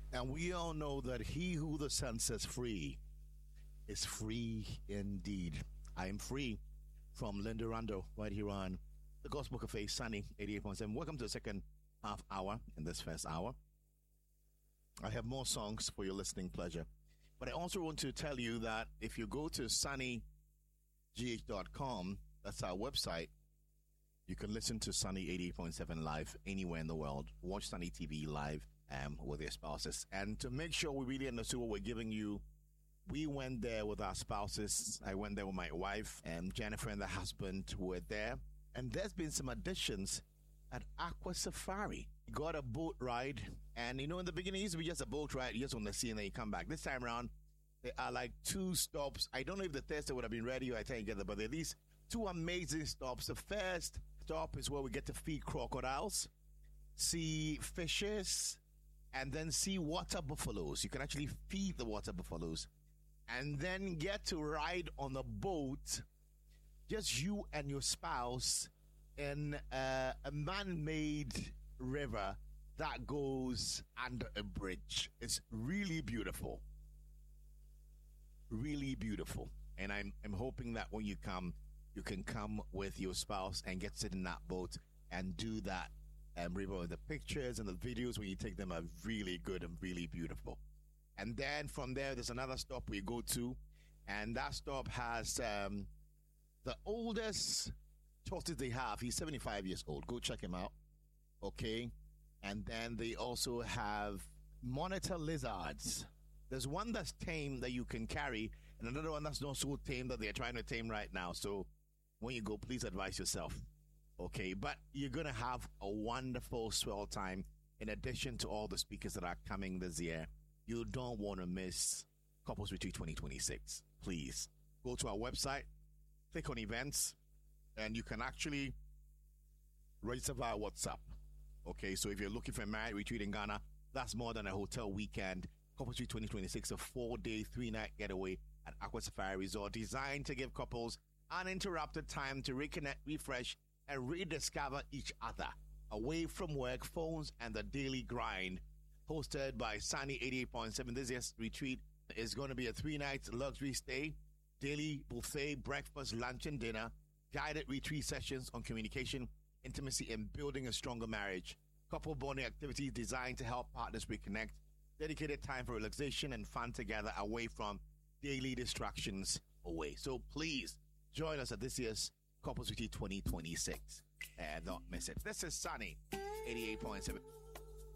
And we all know that he who the Son sets free is free indeed. I am free from Linda Rando right here on the Gospel Cafe, Sunny 88.7. Welcome to the second half hour in this first hour. I have more songs for your listening pleasure. But I also want to tell you that if you go to sunnygh.com, that's our website, you can listen to Sunny 88.7 live anywhere in the world. Watch Sunny TV live with your spouses. And to make sure we really understood what we're giving you, we went there with our spouses. I went there with my wife, and Jennifer and the husband were there. And there's been some additions at Aqua Safari. You got a boat ride, and in the beginning it used to be just a boat ride, you just on the sea and then you come back. This time around, there are like 2 stops. I don't know if the Thursday would have been ready or I can't get there, but there are these 2 amazing stops. The first stop is where we get to feed crocodiles, see fishes, and then see water buffaloes. You can actually feed the water buffaloes and then get to ride on a boat, just you and your spouse, in a man-made river that goes under a bridge. It's really beautiful. Really beautiful. And I'm hoping that when you come, you can come with your spouse and get to sit in that boat and do that river. The pictures and the videos when you take them are really good and really beautiful. And then from there, there's another stop we go to, and that stop has the oldest tortoise they have. He's 75 years old. Go check him out. Okay. And then they also have monitor lizards. There's one that's tame that you can carry, and another one that's not so tame that they're trying to tame right now. So when you go, please advise yourself. Okay. But you're going to have a wonderful, swell time in addition to all the speakers that are coming this year. You don't want to miss Couples Retreat 2026. Please go to our website, click on events, and you can actually register via WhatsApp. Okay, so if you're looking for a married retreat in Ghana, that's more than a hotel weekend. Couples Retreat 2026, a 4-day, 3-night getaway at Aqua Safari Resort, designed to give couples uninterrupted time to reconnect, refresh, and rediscover each other away from work, phones, and the daily grind. Hosted by Sunny 88.7, this year's retreat is going to be a 3-night luxury stay, daily buffet, breakfast, lunch, and dinner, guided retreat sessions on communication, intimacy, and building a stronger marriage, couple bonding activities designed to help partners reconnect, dedicated time for relaxation and fun together away from daily distractions away. So please join us at this year's Couples Retreat 2026 and don't miss it. This is Sunny 88.7.